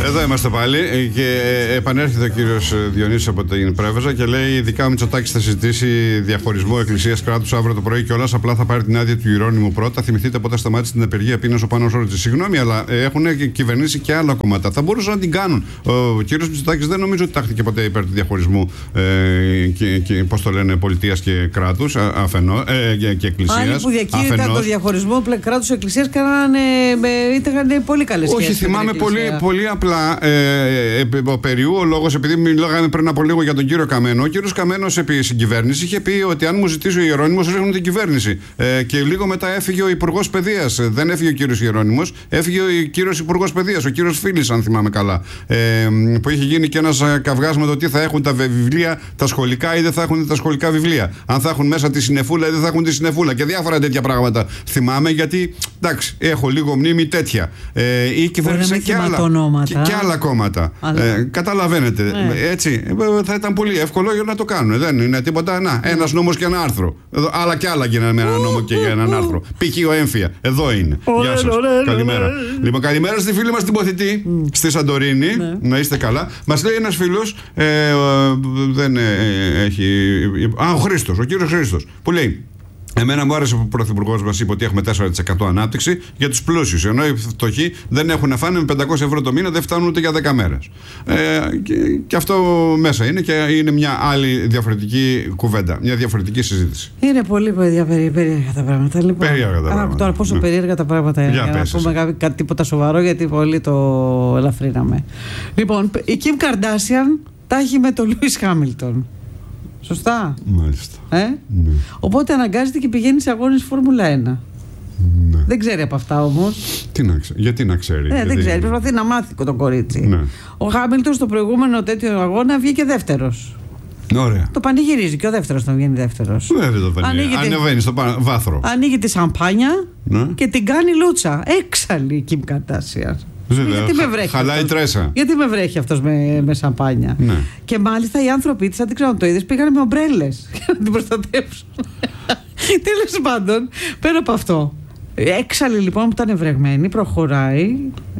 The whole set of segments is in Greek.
Εδώ είμαστε πάλι και επανέρχεται ο κύριος Διονύσης από την Πρέβεζα και λέει: ειδικά ο Μητσοτάκης θα συζητήσει διαχωρισμό εκκλησίας-κράτους αύριο το πρωί κιόλας. Απλά θα πάρει την άδεια του Ιερώνυμου πρώτα. Θυμηθείτε πότε σταμάτησε την απεργία πείνας ο Πάνος Όρτης. Συγγνώμη, αλλά έχουν κυβερνήσει και άλλα κόμματα. Θα μπορούσαν να την κάνουν. Ο κύριος Μητσοτάκης δεν νομίζω ότι τάχθηκε ποτέ υπέρ του διαχωρισμού και πώς το λένε, πολιτείας και κράτους και εκκλησίας. Άλλοι που διακήρυταν το διαχωρισμό κράτους-εκκλησίας ήταν πολύ καλές σχέσεις. Όχι, θυμάμαι πολύ απλά ο Περιού, ο λόγος, επειδή μιλάγαμε πριν από λίγο για τον κύριο Καμένο. Ο κύριος Καμένος επί συγκυβέρνηση είχε πει ότι αν μου ζητήσει ο Ιερώνυμος, ρίχνουν την κυβέρνηση. Και λίγο μετά έφυγε ο Υπουργός Παιδείας. Δεν έφυγε ο κύριος Ιερώνυμος, έφυγε ο κύριος Υπουργός Παιδείας, ο κύριος Φίλης, αν θυμάμαι καλά. Που είχε γίνει και ένας καυγάς με το τι θα έχουν τα βιβλία, τα σχολικά ή δεν θα έχουν τα σχολικά βιβλία. Αν θα έχουν μέσα τη συννεφούλα ή δεν θα έχουν τη συννεφούλα. Και διάφορα τέτοια πράγματα θυμάμαι, γιατί εντάξει, έχω λίγο μνήμη τέτοια. Ή κυβέρνησε και άλλα κόμματα. Καταλαβαίνετε. Ναι. Έτσι. Θα ήταν πολύ εύκολο για να το κάνουν. Δεν είναι τίποτα. Ένας νόμος και ένα άρθρο. Άλλα και άλλα γίνανε με ένα νόμο και για έναν άρθρο. Π.χ. ο έμφυα. Εδώ είναι. Γεια σας. Καλημέρα. Λοιπόν, καλημέρα στη φίλη μας την Ποθητή, στη Σαντορίνη. Να είστε καλά. Μας λέει ένας φίλος. Δεν έχει. Ο Χρήστος, ο κύριος Χρήστος, που λέει: εμένα μου άρεσε που ο Πρωθυπουργός μας είπε ότι έχουμε 4% ανάπτυξη για τους πλούσιους. Ενώ οι φτωχοί δεν έχουν να φάνε, με 500 ευρώ το μήνα δεν φτάνουν ούτε για 10 μέρες. Και αυτό μέσα είναι και είναι μια άλλη διαφορετική κουβέντα, μια διαφορετική συζήτηση. Είναι πολύ περίεργα τα πράγματα. Λοιπόν, περίεργα τα πράγματα. Τώρα πόσο περίεργα τα πράγματα είναι. Για να πούμε κάτι τίποτα σοβαρό, γιατί πολύ το ελαφρύναμε. Λοιπόν, η Kim Kardashian τα έχει με τον Λούις Χάμιλτον. Σωστά. Μάλιστα. Ναι. Οπότε αναγκάζεται και πηγαίνει σε αγώνες Φόρμουλα 1. Ναι. Δεν ξέρει από αυτά όμως. Γιατί να ξέρει. Δεν ξέρει. Προσπαθεί να μάθει το κορίτσι. Ναι. Ο Χάμιλτον στο προηγούμενο τέτοιο αγώνα βγήκε δεύτερος. Ωραία. Το πανηγυρίζει και ο δεύτερος τον βγαίνει δεύτερος. Δεν το πανηγυρίζει. Ανεβαίνει στο βάθρο. Ανοίγει τη σαμπάνια και την κάνει λούτσα. Έξαλλη η Kim Kardashian. Γιατί με βρέχει. Χαλάει τρέσα. Γιατί με βρέχει αυτός με σαμπάνια. Ναι. Και μάλιστα οι άνθρωποι της, αν δεν ξέρω αν το είδες, πήγανε με ομπρέλες για να την προστατεύσουν. Τέλος πάντων, πέρα από αυτό. Έξαλλη λοιπόν που ήταν βρεγμένη, προχωράει.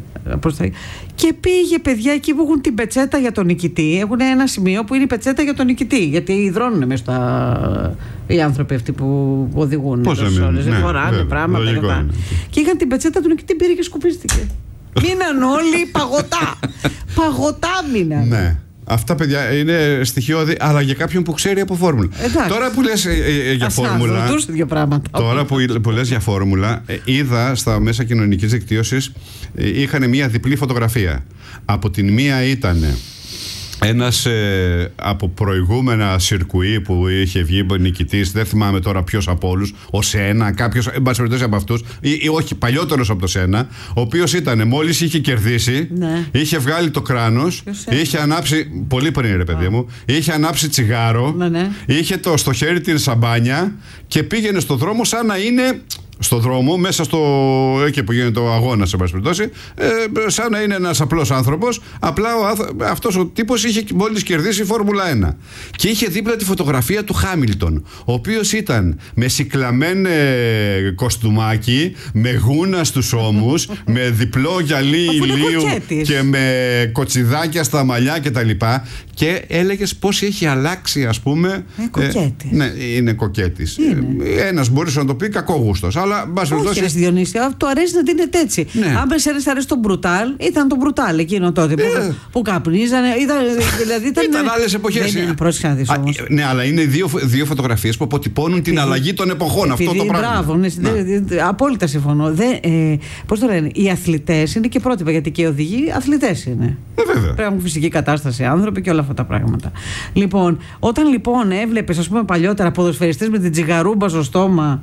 Και πήγε, παιδιά, εκεί που έχουν την πετσέτα για τον νικητή. Έχουν ένα σημείο που είναι η πετσέτα για τον νικητή. Γιατί υδρώνουν μέσα οι άνθρωποι αυτοί που οδηγούν. Δεν φοράνε πράγματα. Και είχαν την πετσέτα του νικητή, πήρε και σκουπίστηκε. Μείναν όλοι παγωτά. Παγωτά μείναν. Ναι. Αυτά, παιδιά, είναι στοιχειώδη, αλλά για κάποιον που ξέρει από φόρμουλα. Τώρα που λες για φόρμουλα. Τώρα που λες για φόρμουλα, είδα στα μέσα κοινωνικής δικτύωσης είχαν μία διπλή φωτογραφία. Από την μία ήταν ένας από προηγούμενα σιρκουί που είχε βγει νικητής, δεν θυμάμαι τώρα ποιος από όλους, ο Σένα, κάποιος, εν πάση περιπτώσει από αυτούς, ή όχι, παλιότερος από το Σένα, ο οποίος ήταν, μόλις είχε κερδίσει, είχε βγάλει το κράνος, είχε ανάψει, πολύ πριν ρε παιδί μου, είχε ανάψει τσιγάρο, είχε στο χέρι την σαμπάνια και πήγαινε στο δρόμο σαν να είναι. Στο δρόμο, μέσα εκεί που γίνεται ο αγώνας, σε πάση περιπτώσει, σαν να είναι ένας απλός άνθρωπος. Απλά αυτός ο τύπος είχε μόλις κερδίσει Φόρμουλα 1. Και είχε δίπλα τη φωτογραφία του Χάμιλτον, ο οποίος ήταν με συκλαμένο κοστούμάκι, με γούνα στους ώμους, με διπλό γυαλί ηλίου και με κοτσιδάκια στα μαλλιά κτλ. Και έλεγες πώς έχει αλλάξει, ας πούμε. Κοκέτης. Ναι, είναι κοκέτης. Ένας μπορούσε να το πει κακόγουστος. Αλλά όχι, ρε Διονύση, του αρέσει να δίνεται έτσι. Ναι. Αν σε αρέσει το μπρουτάλ, ήταν το μπρουτάλ εκείνο τότε που καπνίζανε. Ήταν άλλες εποχές. Ναι, αλλά είναι δύο φωτογραφίες που αποτυπώνουν την αλλαγή των εποχών. Αυτό το πράγμα. Μπράβο, απόλυτα συμφωνώ. Πώς το λένε, οι αθλητές είναι και πρότυπα, γιατί και οι οδηγοί αθλητές είναι. Πρέπει να έχουν φυσική κατάσταση άνθρωποι και όλα αυτά τα πράγματα. Λοιπόν, όταν λοιπόν έβλεπες, ας πούμε, παλιότερα ποδοσφαιριστές με την τσιγαρούμπα στο στόμα.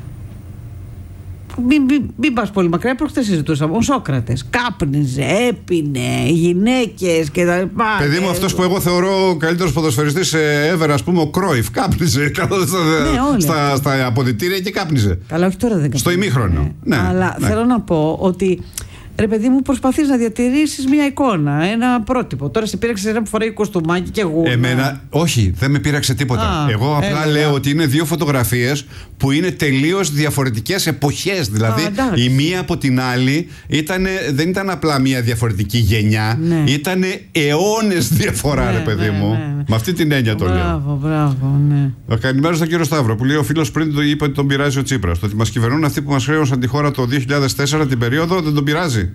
Μην πας πολύ μακριά, προχτές συζητούσαμε. Ο Σόκρατες κάπνιζε, έπινε, γυναίκες και τα λοιπά. Παιδί μου, αυτός που εγώ θεωρώ ο καλύτερος ποδοσφαιριστής ever, ας πούμε, ο Κρόιφ, κάπνιζε στα αποδυτήρια και κάπνιζε. Καλά, όχι τώρα δεν κάπνιζε. Στο ημίχρονο. Αλλά θέλω να πω ότι Ρε παιδί μου, προσπαθείς να διατηρήσεις μια εικόνα, ένα πρότυπο. Τώρα σε πήραξε ένα που φοράει κοστούμάκι και εγώ. Εμένα, όχι, δεν με πείραξε τίποτα. Εγώ απλά λέω ότι είναι δύο φωτογραφίες που είναι τελείως διαφορετικές εποχές. Δηλαδή, η μία από την άλλη δεν ήταν απλά μια διαφορετική γενιά, ήταν αιώνες διαφορά, ρε παιδί μου. Με αυτή την έννοια το λέω. Μπράβο, ναι. Καλημέρα στον κύριο Σταύρο που λέει: ο φίλος πριν το είπε ότι τον πειράζει ο Τσίπρας. Το ότι μας κυβερνούν αυτοί που μας χρέωσαν τη χώρα το 2004 την περίοδο δεν τον πειράζει.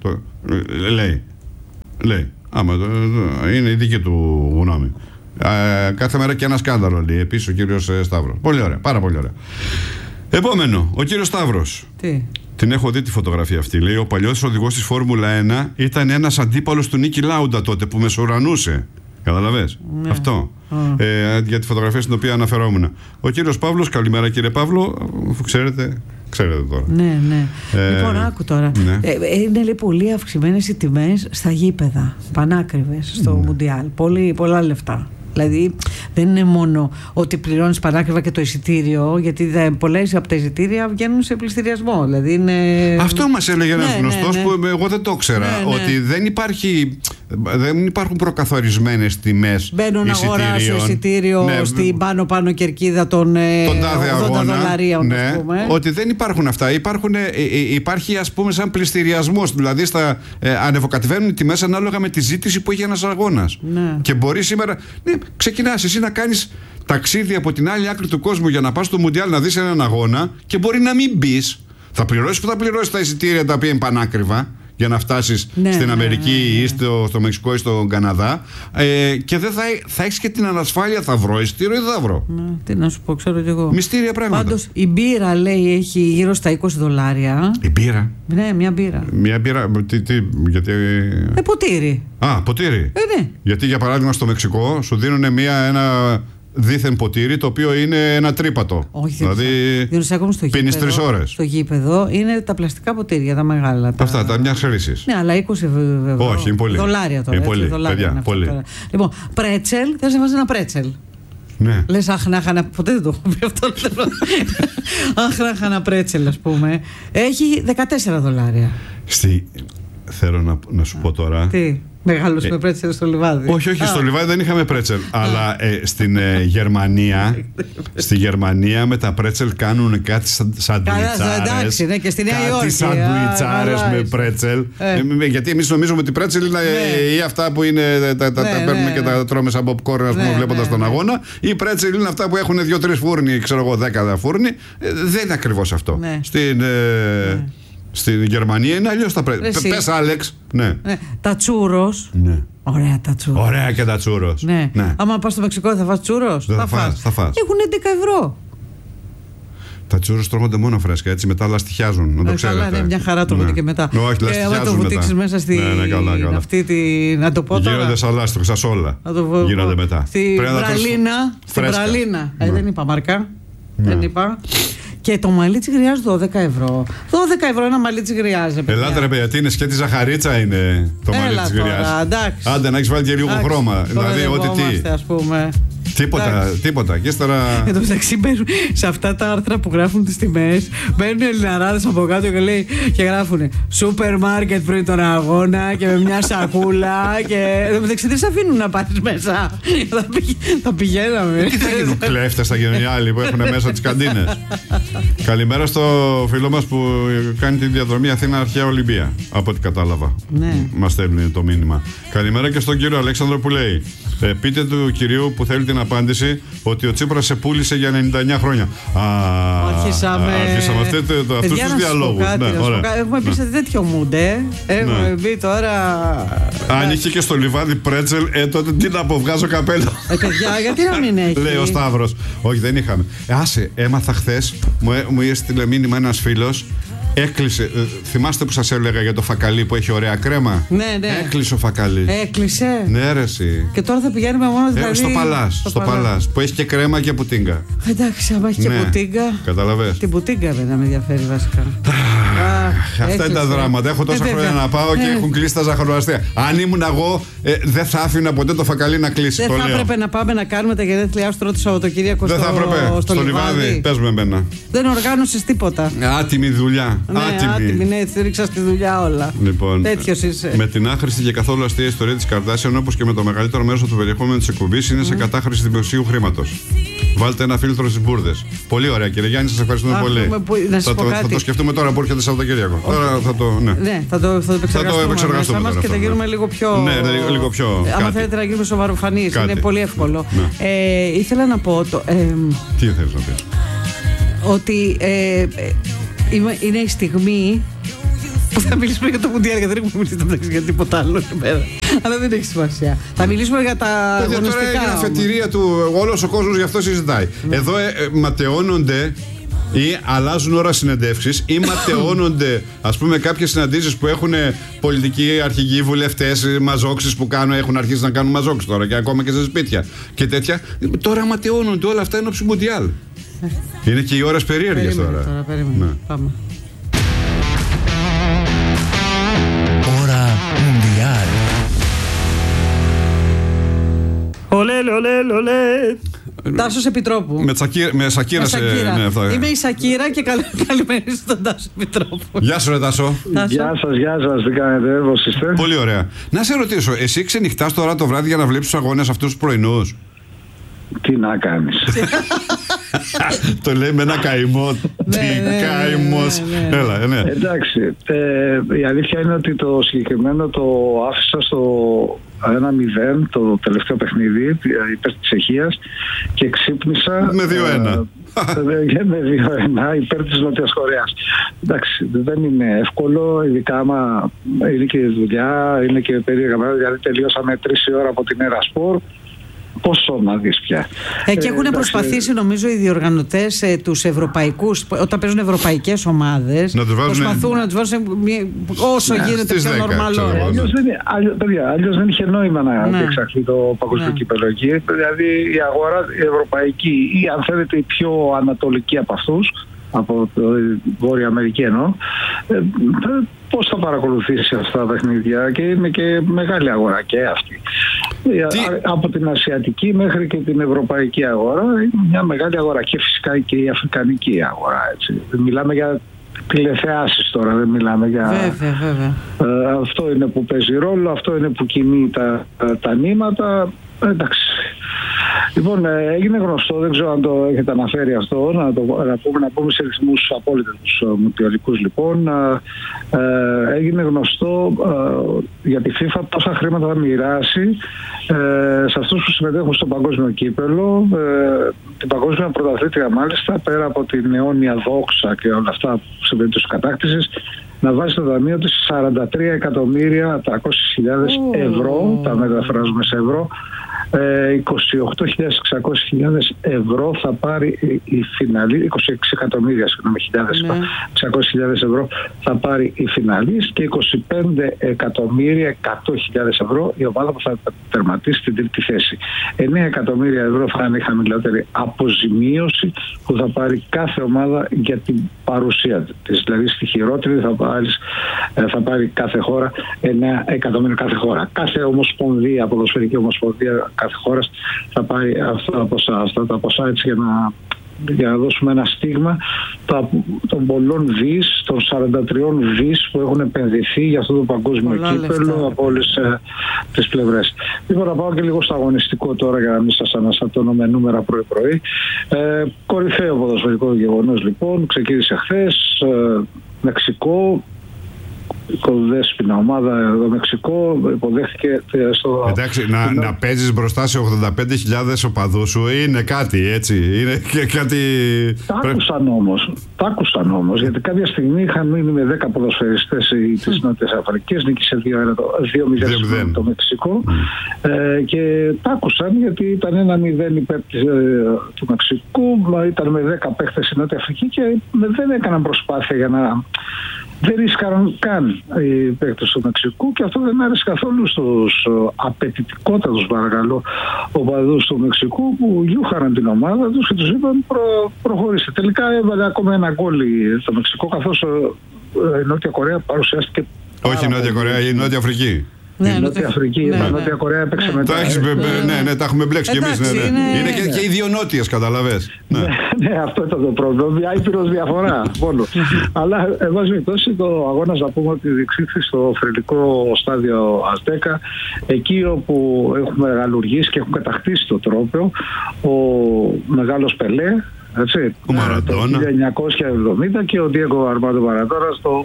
Λέει. Άμα είναι η δική του γνώμη. Κάθε μέρα και ένα σκάνδαλο, λέει επίσης ο κύριος Σταύρος. Πολύ ωραία, πάρα πολύ ωραία. Επόμενο, ο κύριος Σταύρος. Τι? Την έχω δει τη φωτογραφία αυτή. Λέει: ο παλιός οδηγός της Φόρμουλα 1 ήταν ένας αντίπαλος του Νίκη Λάουντα τότε που μεσουρανούσε. Καταλαβες? Ναι. Αυτό. Για τη φωτογραφία στην οποία αναφερόμουν. Ο κύριος Παύλος, καλημέρα κύριε Παύλο, αφού ξέρετε τώρα. Ναι. Λοιπόν, άκου τώρα. Ναι. Είναι λέει, πολύ αυξημένες οι τιμές στα γήπεδα. Πανάκριβες στο Μουντιάλ. Πολλά λεφτά. Δηλαδή δεν είναι μόνο ότι πληρώνεις πανάκριβα και το εισιτήριο, γιατί πολλές από τα εισιτήρια βγαίνουν σε πληστηριασμό. Δηλαδή είναι... Αυτό μας έλεγε ένας γνωστός που εγώ δεν το ήξερα. Ότι δεν υπάρχουν προκαθορισμένες τιμές. Μπαίνουν αγοράσω εισιτήριο στην πάνω κερκίδα των $80 ότι δεν υπάρχουν αυτά. Υπάρχει ας πούμε σαν πληστηριασμός. Δηλαδή ανεβοκατεβαίνουν οι τιμές ανάλογα με τη ζήτηση που έχει ένας αγώνας. Και μπορεί σήμερα... ξεκινάς εσύ να κάνεις ταξίδι από την άλλη άκρη του κόσμου για να πας στο Μουντιάλ να δεις έναν αγώνα και μπορεί να μην μπεις. Θα πληρώσεις τα εισιτήρια τα οποία είναι πανάκριβα για να φτάσεις στην Αμερική ή στο Μεξικό ή στον Καναδά, και δεν θα έχεις και την ανασφάλεια, θα βρω εισιτήριο ή δεν θα βρω. Τι να σου πω, ξέρω κι εγώ. Μυστήρια πράγματα. Πάντως η μπύρα λέει έχει γύρω στα $20. Η μπύρα? Ναι, μια μπύρα. Μια μπύρα, γιατί... ποτήρι. Ποτήρι. Ναι. Γιατί για παράδειγμα στο Μεξικό σου δίνουν ένα δίθεν ποτήρι το οποίο είναι ένα τρίπατο. Όχι, δηλαδή πίνεις 3 ώρες. Στο γήπεδο είναι τα πλαστικά ποτήρια, τα μεγάλα. Αυτά, τα μια χρήσης. Ναι, αλλά 20 ευρώ. Όχι, είναι πολύ. Δολάρια τώρα. Είναι πολύ, παιδιά, πολύ. Τώρα. Λοιπόν, πρέτσελ, θες να βάζει ένα πρέτσελ. Ναι. Λες, αχ, να είχα ποτέ δεν το έχω πει αυτό. Αχ, να είχα ένα πρέτσελ, ας πούμε. Έχει $14. Θέλω να σου πω τώρα. Τι? Μεγάλωσε με πρέτσελ στο λιβάδι. Όχι, στο λιβάδι δεν είχαμε πρέτσελ. Αλλά στην Γερμανία με τα πρέτσελ κάνουν κάτι σαντουιτσάρες. Και στη Νέα Υόρκη. Κάτι σαντουιτσάρες με πρέτσελ. Γιατί εμείς νομίζουμε ότι πρέτσελ είναι ή αυτά που είναι, τα παίρνουμε και τα τρώμε σαν popcorn, ας πούμε, βλέποντας τον αγώνα. Ή πρέτσελ είναι αυτά που έχουν 2-3 φούρνοι, ξέρω εγώ, 10 φούρνοι. Δεν είναι ακριβώς αυτό. Στην Γερμανία είναι αλλιώς τα πρέτσελ. Πες, Άλεξ. Ναι. Τα τσούρος. Ναι. Ωραία τα τσούρος. Ωραία και τα τσούρος. Ναι. Άμα πας στο Μεξικό θα φας τσούρος? Θα φας. Έχουν $11. Τα τσούρος τρώγονται μόνο φρέσκα, έτσι μετά λαστιχιάζουν. Να το ξέρετε. Καλά, μια χαρά τρώγονται και μετά. Όχι, λαστιχιάζουν το βουτήξεις μέσα στη... καλά. Αυτή τη... Να το πω τώρα. Γίνονται σαν λάστιχο, σαν σόλα. Γίνονται μετά. Στην πραλίνα. Δεν είπα μάρκα. Δεν είπα. Και το μαλλίτσι γριάζει $12. $12 ένα μαλλίτσι γριάζει. Ελάτε ρε παιδιά, γιατί είναι σκέτη ζαχαρίτσα είναι το μαλλίτσι γριάζει. Άντε να έχεις βάλει και λίγο χρώμα. Δηλαδή ό,τι τι. Ας πούμε. Τίποτα. Και ύστερα... Εν τω μεταξύ μπαίνουν σε αυτά τα άρθρα που γράφουν τις τιμές. Μπαίνουν ελληναράδες από κάτω και γράφουν σούπερ μάρκετ πριν τον αγώνα και με μια σακούλα. Και εν τω μεταξύ δεν σε αφήνουν να πάρεις μέσα. Θα πηγαίναμε. Τι θα γίνουν κλέφτες στα Γενιάλη που έχουν μέσα τις καντίνες. Καλημέρα στο φίλο μας που κάνει τη διαδρομή Αθήνα Αρχαία Ολυμπία. Από ό,τι κατάλαβα. Μας στέλνει το μήνυμα. Καλημέρα και στον κύριο Αλέξανδρο που λέει: πείτε του κυρίου που θέλει την απάντηση ότι ο Τσίπρας σε πούλησε για 99 χρόνια. Αρχίσαμε αυτούς τους διαλόγους. Έχουμε πει σε τέτοιο μούντε. Έχουμε πει τώρα. Αν είχε και στο λιβάδι πρέτσελ, τότε τι να αποβγάζω καπέλο. Παιδιά, γιατί να μην έχει. Λέει ο Σταύρος. Όχι, δεν είχαμε. Άσε, έμαθα χθες, μου έστειλε μήνυμα ένας φίλος. Έκλεισε. Θυμάστε που σας έλεγα για το φακαλί που έχει ωραία κρέμα? Ναι. Έκλεισε ο φακαλί. Έκλεισε. Ναι, ρε εσύ. Και τώρα θα πηγαίνουμε μόνο δηλαδή. Στο Παλάς. Που έχει και κρέμα και πουτίνγκα. Εντάξει, άμα έχει και πουτίνγκα. Καταλαβες. Την πουτίνγκα δεν με ενδιαφέρει βασικά. Αυτά είναι τα δράματα. Έχω τόσα χρόνια να πάω και έχουν κλείσει τα ζαχαροαστεία. Αν ήμουν εγώ, δεν θα άφηνα ποτέ το φακαλί να κλείσει. Δεν θα έπρεπε να πάμε να κάνουμε τα γενέθλιά σου το Σαββατοκύριακο στο Λιβάδι. Δεν θα έπρεπε. Στο Λιβάδι, πες με εμένα. Δεν οργάνωσες τίποτα. Άτιμη δουλειά. Άτιμη, ναι, ρίξα στη δουλειά όλα. Λοιπόν, τέτοιος είσαι. Με την άχρηστη και καθόλου αστεία ιστορία της Καρδάσιαν, όπως και με το μεγαλύτερο μέρος του περιεχόμενου της εκπομπής, είναι σε κατάχρηση δημοσίου χρήματος. Βάλτε ένα φίλτρο στις μπουρδες. Πολύ ωραία, κύριε Γιάννη, σας ευχαριστούμε πολύ. Θα το σκεφτούμε τώρα που έρχεται Σαββατοκύριακο. Τώρα θα το επεξεργαστούμε μέσα μας και θα γίνουμε λίγο πιο. Ναι, λίγο πιο. Αν θέλετε να γίνουμε σοβαροφανείς, είναι πολύ εύκολο. Ήθελα να πω. Τι θέλεις να πεις? Ότι είναι η στιγμή που θα μιλήσουμε για το Μουντιάλ, γιατί δεν έχουμε μιλήσει για τίποτα άλλο σήμερα. Αλλά δεν έχει σημασία. Θα μιλήσουμε για τα αγωνιστικά. Τώρα είναι αφετηρία του, όλος ο κόσμος γι' αυτό συζητάει. Εδώ ματαιώνονται ή αλλάζουν ώρα συνεντεύξεις ή ματαιώνονται, ας πούμε, κάποιες συναντήσεις που έχουν πολιτικοί αρχηγοί, βουλευτές, μαζόξεις που έχουν αρχίσει να κάνουν μαζόξεις τώρα και ακόμα και σε σπίτια και τέτοια. Τώρα ματαιώνονται όλα αυτά ενόψει Μουντιάλ. Είναι και οι ώρες περίεργες τώρα. Περίμενε. Πάμε. Ώρα Μουντιάλ. Ολέ, ολέ, ολέ. Τάσος Επιτρόπου. Με Σακύρα. Ναι, είμαι η Σακύρα και καλημέρα στον Τάσο Επιτρόπου. Γεια σου, ρε Τάσο. Γεια σας, τι κάνετε, πώς είστε? Πολύ ωραία. Να σε ρωτήσω, εσύ ξενυχτάς τώρα το βράδυ για να βλέπεις τους αγώνες αυτούς τους πρωινούς? Τι να κάνεις? Το λέει με ένα καημό. Τι καημός. Έλα, ναι. Εντάξει, η αλήθεια είναι ότι το συγκεκριμένο το άφησα στο 1-0 το τελευταίο παιχνίδι υπέρ της Τσεχίας και ξύπνησα με 2-1. Με 2-1 υπέρ της Νότιας Κορέας. Εντάξει, δεν είναι εύκολο, ειδικά άμα είναι και δουλειά, είναι και περίεργα, δηλαδή τελειώσαμε 3 η ώρα από την Ερασπορ. Πόσο να δεις πια. Και έχουν προσπαθήσει, νομίζω, οι διοργανωτές τους ευρωπαϊκούς, όταν παίζουν ευρωπαϊκές ομάδες, προσπαθούν να τους βάλουν όσο γίνεται πιο νορμαλό. Αλλιώς δεν είχε νόημα να διεξαχθεί το παγκόσμιο κύπελλο εκεί. Δηλαδή η αγορά η ευρωπαϊκή ή αν θέλετε η πιο ανατολική από αυτούς, από το Βόρεια Αμερική εννοώ, πώς θα παρακολουθήσει αυτά τα παιχνίδια, και είναι και μεγάλη αγορά και αυτή. Από την ασιατική μέχρι και την ευρωπαϊκή αγορά είναι μια μεγάλη αγορά, και φυσικά και η αφρικανική αγορά. Έτσι. Μιλάμε για τηλεθεάσεις τώρα, δεν μιλάμε για... Βέβαια. Αυτό είναι που παίζει ρόλο, αυτό είναι που κινεί τα νήματα. Εντάξει. Λοιπόν, έγινε γνωστό, δεν ξέρω αν το έχετε αναφέρει αυτό, να πούμε σε ρυθμούς απόλυτα τους μουντιαλικούς λοιπόν. Έγινε γνωστό για τη FIFA πόσα χρήματα θα μοιράσει σε αυτούς που συμμετέχουν στο παγκόσμιο κύπελλο, την παγκόσμια πρωταθλήτρια μάλιστα, πέρα από την αιώνια δόξα και όλα αυτά σε περίπτωση κατάκτησης, να βάζει στο δανείο της 43.300.000 ευρώ, τα μεταφράζουμε σε ευρώ. 28.600.000 ευρώ θα πάρει η φιναλή, 26 εκατομμύρια, συγγνώμη, 600.000 ευρώ θα πάρει η φιναλής, και 25.100.000 ευρώ η ομάδα που θα τερματίσει την τρίτη θέση. 9 εκατομμύρια ευρώ θα είναι η χαμηλότερη αποζημίωση που θα πάρει κάθε ομάδα για την παρουσία της. Δηλαδή στη χειρότερη θα πάρει κάθε χώρα 9 εκατομμύρια κάθε χώρα. Κάθε ομοσπονδία, ποδοσφαιρική ομοσπονδία κάθε χώρας θα πάρει αυτά τα ποσά, έτσι, για να δώσουμε ένα στίγμα των πολλών δις, των 43 δις που έχουν επενδυθεί για αυτό το παγκόσμιο κύπελλο από όλες τις πλευρές. Λοιπόν, να πάω και λίγο στο αγωνιστικό τώρα, για να μην σας αναστατώνω με νούμερα πρωί-πρωί. Κορυφαίο ποδοσφαιρικό γεγονός λοιπόν, ξεκίνησε χθες, Μεξικό. Κοδέσποινα ομάδα εδώ Μεξικό, υποδέχθηκε στο... Εντάξει, να παίζεις μπροστά σε 85.000 οπαδούς σου είναι κάτι, έτσι, είναι και κάτι... Τα άκουσαν όμως, γιατί κάποια στιγμή είχαν μείνει με 10 ποδοσφαιριστές της Νότιας Αφρικής, νίκησε 2-0 το Μεξικό, και τα άκουσαν γιατί ήταν 1-0 υπέρ του Μεξικού, ήταν με 10 παίχτες η Νότια Αφρική και δεν έκαναν προσπάθεια για να... Δεν ρίσκαραν καν οι παίκτες του Μεξικού, και αυτό δεν άρεσε καθόλου στους απαιτητικότατους, παρακαλώ, οπαδούς του Μεξικού, που γιούχαραν την ομάδα τους και τους είπαν προχωρήστε. Τελικά έβαλε ακόμα ένα γκόλ το Μεξικό, καθώς Νότια Κορέα παρουσιάστηκε. Όχι η Νότια Κορέα, η Νότια Αφρική. Ναι, η Νότια Αφρική, η Νότια Κορέα έπαιξε μετά. Ναι, τα έχουμε μπλέξει κι εμείς. Είναι και οι δύο νότιες, καταλαβες. Ναι, αυτό ήταν το πρόβλημα. Μια ήπειρος διαφορά μόνο. Αλλά, εν πάση περιπτώσει, το αγώνας να πούμε ότι διεξήχθη στο θρυλικό στάδιο Αζτέκα, εκεί όπου έχουμε γαλουργήσει και έχουμε κατακτήσει το τρόπαιο, ο μεγάλος Πελέ. Έτσι, ο Μαραντόνα. Το 1970 και ο Ντιέγκο Αρμάντο Μαραντόνα το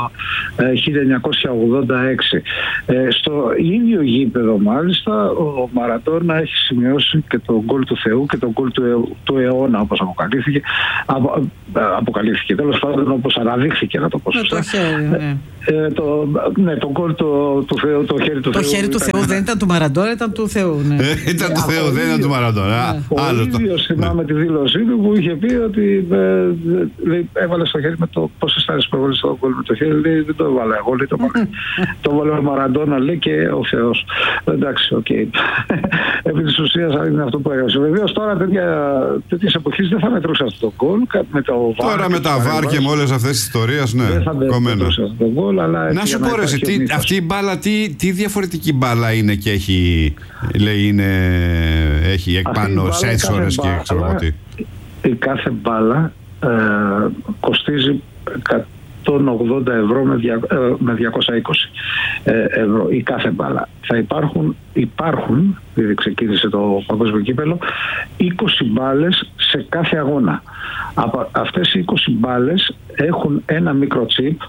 1986. Στο ίδιο γήπεδο μάλιστα ο Μαραντόνα έχει σημειώσει και τον γκολ του Θεού και τον γκολ του αιώνα, όπως αποκαλύφθηκε. Τέλος πάντων, όπως αναδείχθηκε, να το πω σωστά. Το γκολ του Θεού, το χέρι του Θεού. Το χέρι του Θεού δεν ήταν του Μαραντόνα, ήταν του Θεού. Ήταν του Θεού, δεν ήταν του Μαραντόνα. Ο ίδιος θυμάμαι τη δήλωσή του που είχε πει ότι έβαλε στο χέρι με το πώς αισθάνεσαι που έβαλε στο γκολ με το χέρι. Λέει, δεν το έβαλα εγώ, λέει, το έβαλε ο Μαραντόνα, λέει, και ο Θεός. Εντάξει, οκ. Επί της ουσίας είναι αυτό που έγραψε. Βεβαίως τώρα τέτοιες εποχές δεν θα μετρούσε αυτό το γκολ. Τώρα με τα βάρ και με όλες αυτές τις ιστορίες, ναι, κομμένο. Να σου πω, αυτή η μπάλα, τι διαφορετική μπάλα είναι και έχει, λέει, έχει εκπάνω σένσορες και ξέρω εγώ τι. Η κάθε μπάλα κοστίζει 180 ευρώ με 220 ευρώ η κάθε μπάλα. Θα υπάρχουν, ήδη ξεκίνησε το παγκόσμιο κύπελλο, 20 μπάλες σε κάθε αγώνα. Από αυτές οι 20 μπάλες έχουν ένα μικροτσίπ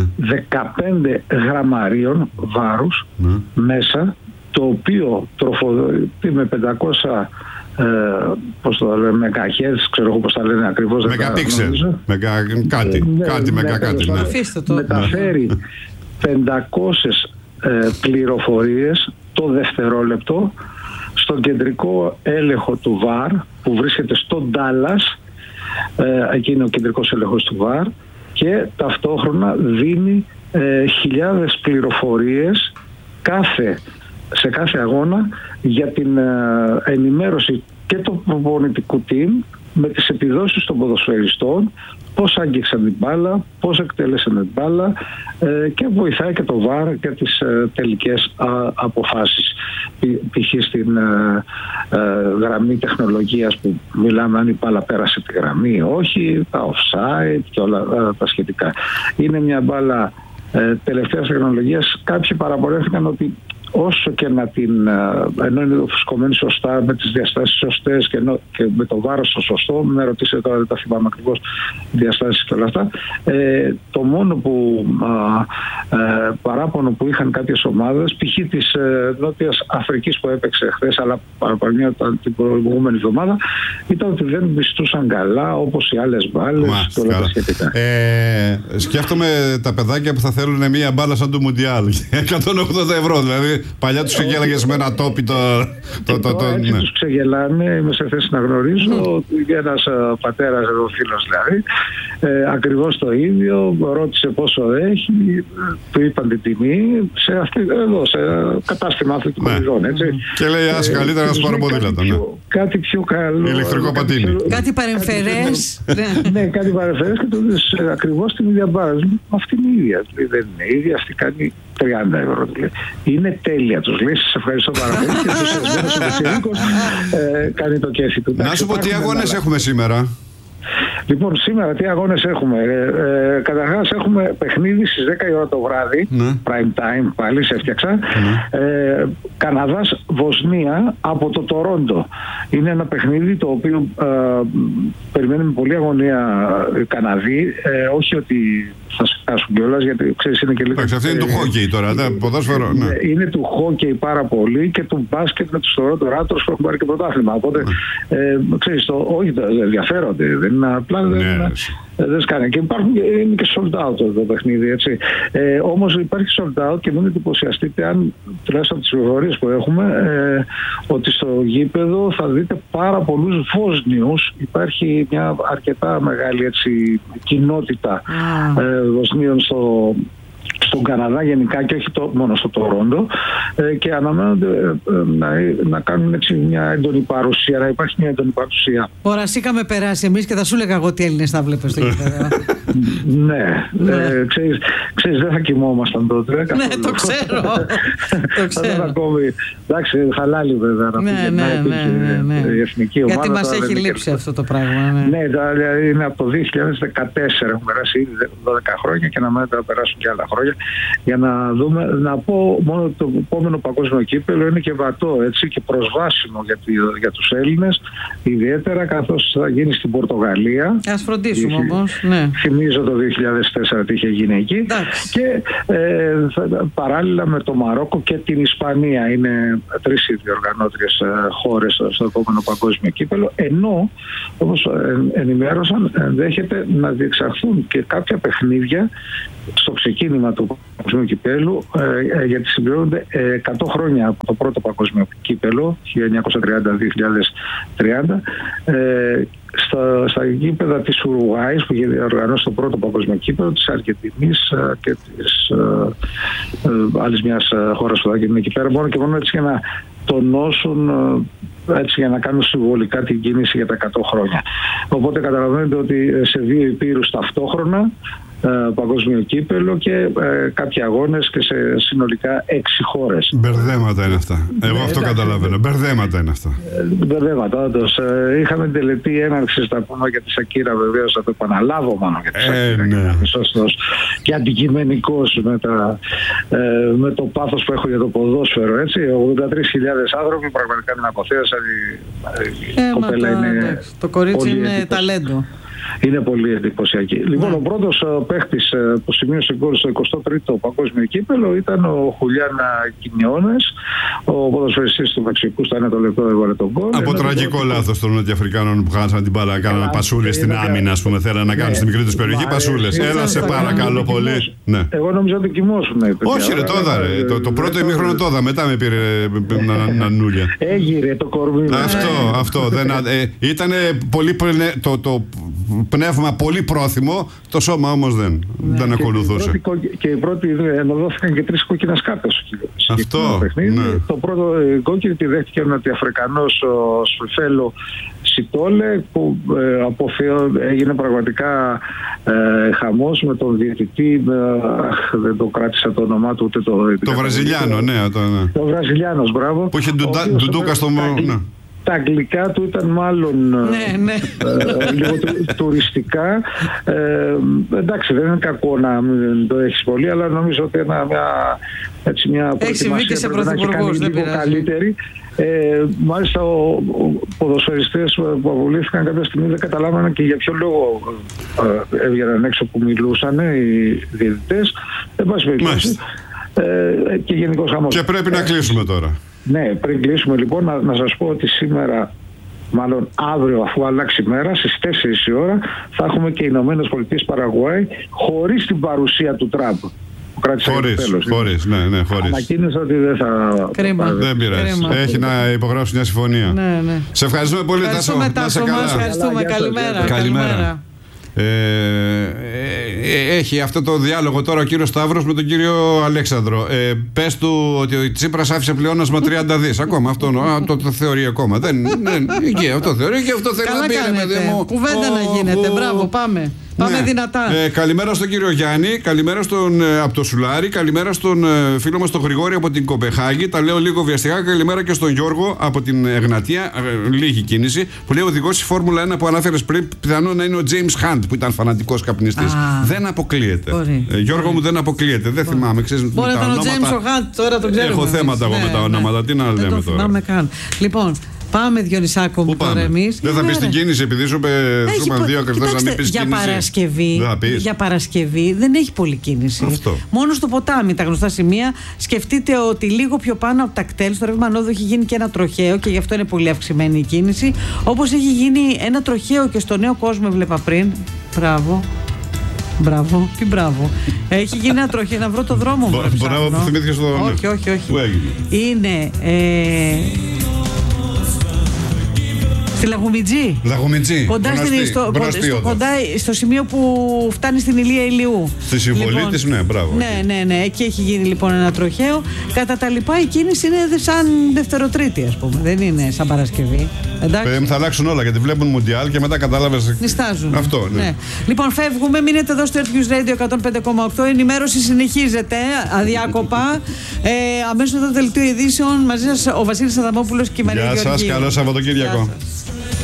15 γραμμαρίων βάρους μέσα, το οποίο τροφοδοτεί με 500 πώς το λένε, μεγαχέρτς, ξέρω εγώ πώς τα λένε ακριβώς. Μεγαπίξελ, κάτι. Μεταφέρει 500 πληροφορίες το δευτερόλεπτο στον κεντρικό έλεγχο του ΒΑΡ που βρίσκεται στο Ντάλλας. Εκεί είναι ο κεντρικός έλεγχος του ΒΑΡ και ταυτόχρονα δίνει χιλιάδες πληροφορίες σε κάθε αγώνα για την ενημέρωση και του προπονητικού team με τις επιδόσεις των ποδοσφαιριστών, πώς άγγιξαν την μπάλα, πώς εκτέλεσαν την μπάλα και βοηθάει και το ΒΑΡ και τις τελικές αποφάσεις. Π.χ. στην γραμμή τεχνολογίας που μιλάμε αν η μπάλα πέρασε τη γραμμή ή όχι, τα offside και όλα τα σχετικά. Είναι μια μπάλα τελευταίας τεχνολογίας. Κάποιοι παραπονέθηκαν ότι όσο και να την, ενώ είναι φουσκωμένη σωστά, με τις διαστάσεις σωστές και με το βάρος το σωστό, με ρωτήσετε τώρα, δεν τα θυμάμαι ακριβώς, διαστάσεις και όλα αυτά, το μόνο που παράπονο που είχαν κάποιες ομάδες, π.χ. της Νότιας Αφρικής που έπαιξε χθες, αλλά παραπάνω την προηγούμενη εβδομάδα, ήταν ότι δεν πιστούσαν καλά όπως οι άλλες μπάλες και όλα τα σχετικά. Σκέφτομαι τα παιδάκια που θα θέλουν μια μπάλα σαν το Μουντιάλ, 180 ευρώ δηλαδή. Παλιά τους ξεγέλαγες με ένα τόπι έτσι τους ξεγελάνε, είμαι σε θέση να γνωρίζω. Ένας πατέρας, ο φίλος δηλαδή, ακριβώς το ίδιο, ρώτησε πόσο έχει, του είπαν την τιμή σε κατάστημα αθλητικών ειδών, έτσι. Και λέει, ας καλύτερα να σου πάρω ποδήλατο. Κάτι πιο καλό. Ηλεκτρικό πατίνι. Κάτι παρεμφερές. Ναι, κάτι παρεμφερές και του δεις ακριβώς την ίδια μπάρα. Αυτή είναι η ίδια. Δεν είναι ίδια, αυτή κάνει 30 ευρώ. Είναι τέλεια, τους λέει. Σας ευχαριστώ πάρα πολύ. Και ο κάνει το κέφι του. Να σου πω τι αγώνες έχουμε σήμερα. Λοιπόν, σήμερα τι αγώνες έχουμε. Καταρχάς έχουμε παιχνίδι στις 10 η ώρα το βράδυ, prime time πάλι, σε έφτιαξα. Καναδάς Βοσνία από το Τορόντο. Είναι ένα παιχνίδι το οποίο περιμένουμε πολύ αγωνία οι Καναδοί. Όχι ότι θα σκάσουν κιόλας, γιατί ξέρεις είναι και λίγο. Αυτή είναι του χόκκι τώρα, ποδόσφαιρο. Είναι του χόκκι πάρα πολύ και του μπάσκετ με τους Toronto Raptors που έχουν πάρει και πρωτάθλημα. Οπότε ξέρεις, όχι, ενδιαφέρονται. Δεν είναι απλά. Δεν σκάνε. Και είναι και sold out το παιχνίδι, έτσι. Όμως υπάρχει sold out και μην εντυπωσιαστείτε αν, τουλάχιστον από τις πληροφορίες που έχουμε, ότι στο γήπεδο θα δείτε πάρα πολλούς Βόσνιους. Υπάρχει μια αρκετά μεγάλη, έτσι, κοινότητα Βοσνίων στον Καναδά γενικά και όχι μόνο στο Τορόντο, και αναμένονται να κάνουν έτσι μια έντονη παρουσία, να υπάρχει μια έντονη παρουσία. Ωραία, είχαμε περάσει εμείς και θα σου έλεγα εγώ τι Έλληνες θα βλέπω στο γήπεδο. Ναι, ξέρεις, δεν θα κοιμόμασταν τότε. Ναι, το ξέρω. Εντάξει, χαλάλι βέβαια. Ναι. Η εθνική ομάδα. Γιατί μας έχει λείψει αυτό το πράγμα. Ναι, δηλαδή είναι από το 2014, έχουν περάσει ήδη 12 χρόνια και να μην θα περάσουν και άλλα χρόνια. Για να δούμε, να πω μόνο ότι το επόμενο παγκόσμιο κύπελλο είναι και βατό, έτσι, και προσβάσιμο για τους Έλληνες, ιδιαίτερα καθώς θα γίνει στην Πορτογαλία. Ας φροντίσουμε όμως. Ναι. Θυμίζω το 2004 τι είχε γίνει εκεί. Εντάξει. Και παράλληλα με το Μαρόκο και την Ισπανία είναι 3 οι διοργανώτριες χώρες στο επόμενο παγκόσμιο κύπελλο, ενώ όπως ενημέρωσαν ενδέχεται να διεξαχθούν και κάποια παιχνίδια στο ξεκίνημα του παγκοσμίου κυπέλλου, γιατί συμπληρώνονται 100 χρόνια από το πρώτο παγκόσμιο κύπελλο 1930-2030, στα γήπεδα της Ουρουγουάης που είχε οργανώσει το πρώτο παγκόσμιο κύπελλο, της Αργεντινής και της άλλης μιας χώρας που θα γίνει εκεί πέρα, μόνο και μόνο έτσι για να τονώσουν, έτσι για να κάνουν συμβολικά την κίνηση για τα 100 χρόνια. Οπότε καταλαβαίνετε ότι σε 2 υπήρους ταυτόχρονα παγκόσμιο κύπελλο και κάποιοι αγώνες και σε συνολικά 6 χώρες. Μπερδέματα είναι αυτά. Εγώ αυτό καταλαβαίνω. Μπερδέματα είναι αυτά. Μπερδέματα, όντως. Είχαμε την τελετή έναρξης, θα πούμε, για τη Σακύρα, βεβαίως, θα το επαναλάβω μόνο για τη Σακύρα. Ναι. Σωστός και αντικειμενικός με το πάθος που έχω για το ποδόσφαιρο. Έτσι. 83.000 άνθρωποι πραγματικά την αποθέωσαν. Η κοπέλα είναι. Το κορίτσι είναι ταλέντο. Είναι πολύ εντυπωσιακή. Λοιπόν, ο πρώτος παίχτης που σημείωσε γκολ στο 23ο παγκόσμιο κύπελλο ήταν ο Χουλιάν Κινιώνες, ο ποδοσφαιριστής του Μεξικού. Στα 1 λεπτό έβαλε τον γκολ. Από τραγικό λάθος των Νοτιοαφρικάνων που χάσαν την μπάλα, κάνανε πασούλες στην άμυνα, ας πούμε. Θέλανε να κάνουν στη μικρή τους περιοχή πασούλες. Έλα, σε παρακαλώ πολύ. Εγώ νομίζω ότι κοιμώσουν. Όχι, ρε, τώρα. Το πρώτο ημίχρονο τώρα. Μετά με πήρε νανούλια. Έγειρε το κορμί. Αυτό. Ήταν πολύ το πνεύμα πολύ πρόθυμο, το σώμα όμως δεν ακολουθούσε. Και οι πρώτοι ενωδόθηκαν και 3 κόκκινες κάρτες. Αυτό. Ναι. Το πρώτο κόκκινη τη δέχτηκε ο Νοτιοαφρικανός ο Σουφέλο Σιτόλε, που έγινε πραγματικά χαμός με τον διαιτητή, δεν το κράτησα το όνομά του ούτε το Βραζιλιάνο, ναι. Το Βραζιλιάνος, μπράβο. Που είχε ντουντούκα στο μόνο. Τα αγγλικά του ήταν μάλλον λίγο τουριστικά. Εντάξει, δεν είναι κακό να μην το έχεις πολύ, αλλά νομίζω ότι μια προετοιμασία πρέπει να έχει κάνει λίγο καλύτερη. Μάλιστα, ποδοσφαιριστές που αποβλήθηκαν κάποια στιγμή δεν καταλάβαιναν και για ποιο λόγο έβγαιναν έξω που μιλούσαν οι διαιτητές. Εν πάση περιπτώσει, και γενικώς χαμός. Και πρέπει να κλείσουμε τώρα. Ναι, πριν κλείσουμε λοιπόν να σας πω ότι σήμερα, μάλλον αύριο αφού αλλάξει η μέρα, στις 4 η ώρα θα έχουμε και οι Ηνωμένες Πολιτείες Παραγουάη χωρίς την παρουσία του Τραμπ. Χωρίς. Ανακοίνωσα ότι δεν θα... Κρίμα. Δεν πειράζει. Έχει να υπογράψει μια συμφωνία. Ναι. Σε ευχαριστούμε πολύ, Τάσο. Ευχαριστούμε. Καλημέρα. Έχει αυτό το διάλογο τώρα ο κύριος Σταύρος με τον κύριο Αλέξανδρο. Πες του ότι ο Τσίπρας άφησε πλεόνασμα 30 δις. Ακόμα αυτό το θεωρεί ακόμα. Και αυτό θεωρεί και αυτό θέλει να πει. Καλά κάνετε. Κουβέντα να γίνεται. Μπράβο, πάμε. Πάμε δυνατά. Καλημέρα στον κύριο Γιάννη, καλημέρα από το Σουλάρι, καλημέρα στον φίλο μας τον Γρηγόρη από την Κοπεχάγη. Τα λέω λίγο βιαστικά. Καλημέρα και στον Γιώργο από την Εγνατία. Λίγη κίνηση. Που λέει οδηγός στη Φόρμουλα 1 που ανάφερες πριν, πιθανόν να είναι ο James Hunt που ήταν φανατικός καπνιστής. Δεν αποκλείεται. Γιώργο μου, δεν αποκλείεται. Δεν θυμάμαι. Μπορεί να ήταν ο James Hunt, τώρα τον ξέρουμε. Έχω θέματα εγώ με τα ονόματα. Τι να λέμε τώρα. Δεν το θυμάμαι καν. Λοιπόν. Πάμε, Διονυσάκο μου, τώρα εμείς. Δεν θα πεις την κίνηση επειδή σου είπαν 2 κρυφτές να μην πεις κίνηση. Για Παρασκευή δεν έχει πολύ κίνηση. Αυτό. Μόνο στο ποτάμι τα γνωστά σημεία. Σκεφτείτε ότι λίγο πιο πάνω από τα κτέλ, στο ρεύμα Ανόδου έχει γίνει και ένα τροχαίο και γι' αυτό είναι πολύ αυξημένη η κίνηση. Όπως έχει γίνει ένα τροχαίο και στο Νέο Κόσμο, έβλεπα πριν. Μπράβο, τι μπράβο. Έχει γίνει ένα τροχαίο, να βρω το δρόμο μου. Μπράβο που θυμήθηκες το δρόμο. Όχι. Είναι. Στη Λαγουμιτζή. Λαγουμιτζή. Κοντά, κοντά στο σημείο που φτάνει στην Ηλία Ηλιού. Στη συμβολή της, ναι, μπράβο. Ναι. Εκεί έχει γίνει λοιπόν ένα τροχαίο. Κατά τα λοιπά η κίνηση είναι σαν Δευτεροτρίτη, ας πούμε. Δεν είναι σαν Παρασκευή. Θα αλλάξουν όλα γιατί βλέπουν Μουντιάλ και μετά κατάλαβες. Νιστάζουν. Αυτό, ναι. Λοιπόν, φεύγουμε. Μείνετε εδώ στο Earth News Radio 105,8. Η ενημέρωση συνεχίζεται αδιάκοπα. Αμέσως μετά το δελτίο ειδήσεων μαζί σας ο Βασίλης Αδαμόπουλος και η Μαρία Γεωργίου. Γεια σας, καλό Σαββατοκύριακο.